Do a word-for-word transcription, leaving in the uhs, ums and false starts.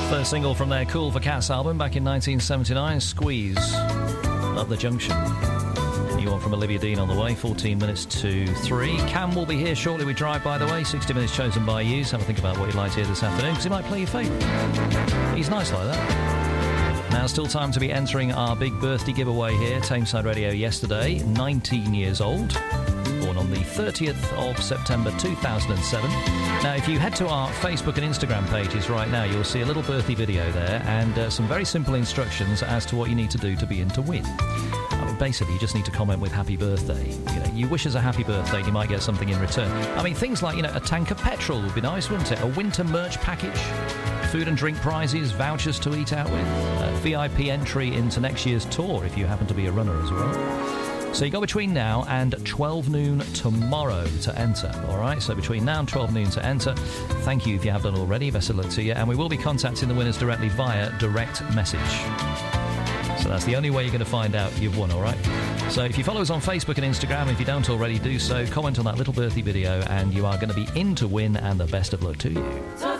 First single from their Cool for Cats album back in nineteen seventy-nine, Squeeze, Up the Junction. New one from Olivia Dean on the way, fourteen minutes to three. Cam will be here shortly with Drive, by the way, sixty minutes chosen by you. So have a think about what you'd like to hear this afternoon, because he might play your favourite. He's nice like that. Now, still time to be entering our big birthday giveaway here. Tameside Radio yesterday, nineteen years old. Born on the thirtieth of September two thousand seven. Now, if you head to our Facebook and Instagram pages right now, you'll see a little birthday video there and uh, some very simple instructions as to what you need to do to be in to win. I mean, basically, you just need to comment with happy birthday. You know, you wish us a happy birthday, you might get something in return. I mean, things like, you know, a tank of petrol would be nice, wouldn't it? A winter merch package, food and drink prizes, vouchers to eat out with, a V I P entry into next year's tour if you happen to be a runner as well. So you go between now and twelve noon tomorrow to enter, all right? So between now and twelve noon to enter. Thank you if you have done already. Best of luck to you. And we will be contacting the winners directly via direct message. So that's the only way you're going to find out you've won, all right? So if you follow us on Facebook and Instagram, if you don't already do so, comment on that little birthday video and you are going to be in to win, and the best of luck to you.